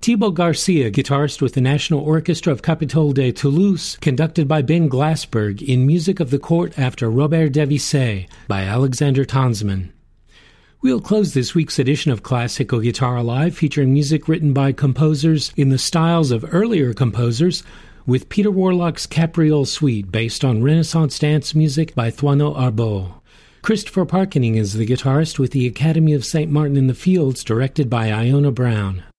Thibaut Garcia, guitarist with the National Orchestra of Capitole de Toulouse, conducted by Ben Glassberg in Music of the Court after Robert Debussy by Alexander Tonsman. We'll close this week's edition of Classical Guitar Alive featuring music written by composers in the styles of earlier composers with Peter Warlock's Capriole Suite based on Renaissance dance music by Thoineau Arbeau. Christopher Parkening is the guitarist with the Academy of St. Martin in the Fields directed by Iona Brown.